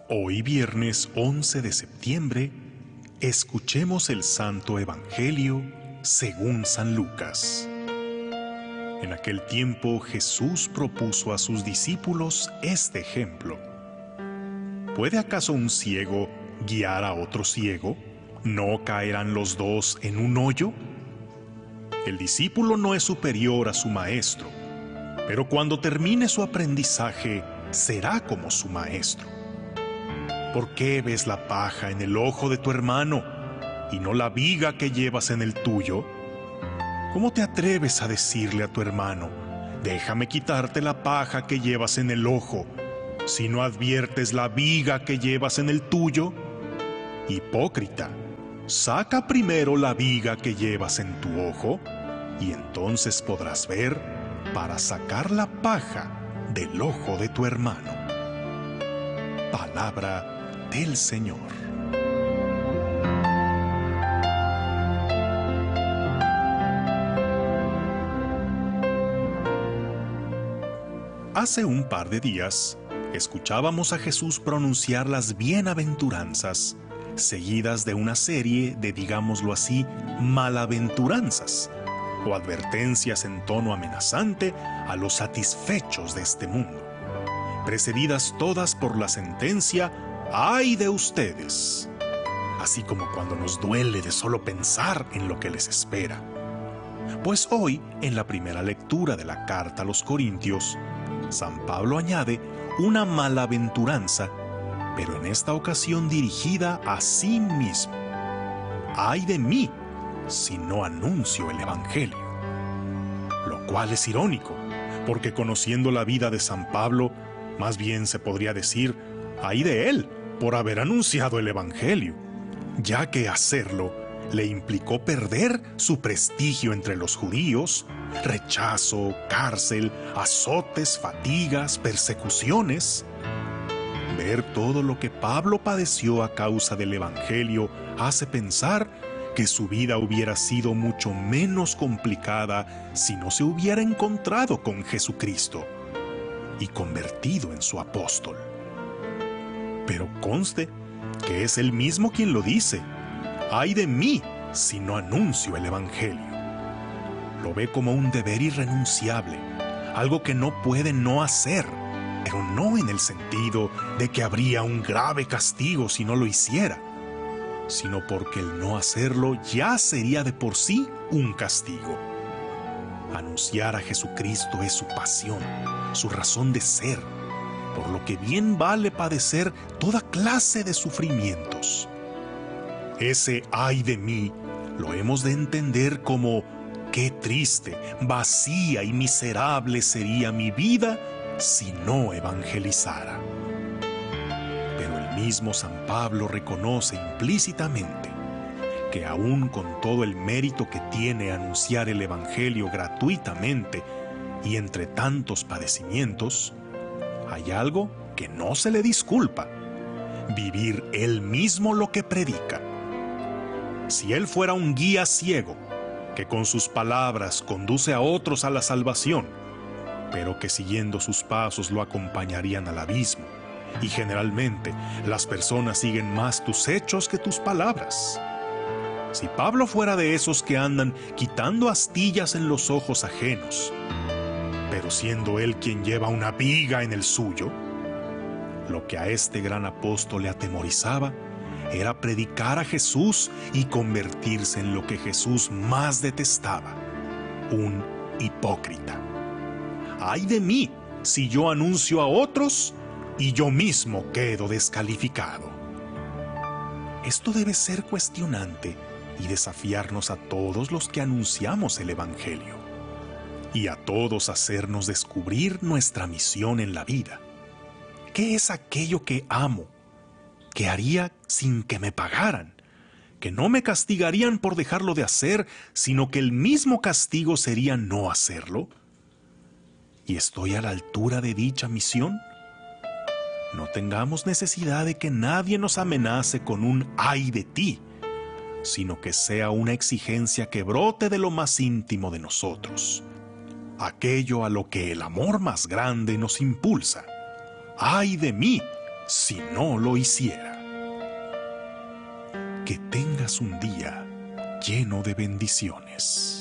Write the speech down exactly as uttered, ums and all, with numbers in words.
Hoy viernes once de septiembre, escuchemos el Santo Evangelio según San Lucas. En aquel tiempo Jesús propuso a sus discípulos este ejemplo. ¿Puede acaso un ciego guiar a otro ciego? ¿No caerán los dos en un hoyo? El discípulo no es superior a su maestro, pero cuando termine su aprendizaje será como su maestro. ¿Por qué ves la paja en el ojo de tu hermano y no la viga que llevas en el tuyo? ¿Cómo te atreves a decirle a tu hermano, déjame quitarte la paja que llevas en el ojo, si no adviertes la viga que llevas en el tuyo? Hipócrita, saca primero la viga que llevas en tu ojo, y entonces podrás ver para sacar la paja del ojo de tu hermano. Palabra del Señor. Hace un par de días, escuchábamos a Jesús pronunciar las bienaventuranzas, seguidas de una serie de, digámoslo así, malaventuranzas, o advertencias en tono amenazante a los satisfechos de este mundo, precedidas todas por la sentencia ¡ay de ustedes!, así como cuando nos duele de solo pensar en lo que les espera. Pues hoy, en la primera lectura de la carta a los Corintios, San Pablo añade una malaventuranza, pero en esta ocasión dirigida a sí mismo. ¡Ay de mí si no anuncio el Evangelio! Lo cual es irónico, porque conociendo la vida de San Pablo, más bien se podría decir ¡ay de él por haber anunciado el Evangelio!, ya que hacerlo le implicó perder su prestigio entre los judíos, rechazo, cárcel, azotes, fatigas, persecuciones. Ver todo lo que Pablo padeció a causa del Evangelio hace pensar que su vida hubiera sido mucho menos complicada si no se hubiera encontrado con Jesucristo y convertido en su apóstol. Pero conste que es él mismo quien lo dice. ¡Ay de mí si no anuncio el Evangelio! Lo ve como un deber irrenunciable, algo que no puede no hacer, pero no en el sentido de que habría un grave castigo si no lo hiciera, sino porque el no hacerlo ya sería de por sí un castigo. Anunciar a Jesucristo es su pasión, su razón de ser, por lo que bien vale padecer toda clase de sufrimientos. Ese ay de mí lo hemos de entender como qué triste, vacía y miserable sería mi vida si no evangelizara. Pero el mismo San Pablo reconoce implícitamente que aún con todo el mérito que tiene anunciar el Evangelio gratuitamente y entre tantos padecimientos, hay algo que no se le disculpa: vivir él mismo lo que predica. Si él fuera un guía ciego, que con sus palabras conduce a otros a la salvación, pero que siguiendo sus pasos lo acompañarían al abismo, y generalmente las personas siguen más tus hechos que tus palabras. Si Pablo fuera de esos que andan quitando astillas en los ojos ajenos, pero siendo él quien lleva una viga en el suyo, lo que a este gran apóstol le atemorizaba era predicar a Jesús y convertirse en lo que Jesús más detestaba: un hipócrita. ¡Ay de mí si yo anuncio a otros y yo mismo quedo descalificado! Esto debe ser cuestionante y desafiarnos a todos los que anunciamos el Evangelio, y a todos hacernos descubrir nuestra misión en la vida. ¿Qué es aquello que amo, que haría sin que me pagaran, que no me castigarían por dejarlo de hacer, sino que el mismo castigo sería no hacerlo? ¿Y estoy a la altura de dicha misión? No tengamos necesidad de que nadie nos amenace con un ¡ay de ti!, sino que sea una exigencia que brote de lo más íntimo de nosotros, aquello a lo que el amor más grande nos impulsa. ¡Ay de mí si no lo hiciera. Que tengas un día lleno de bendiciones.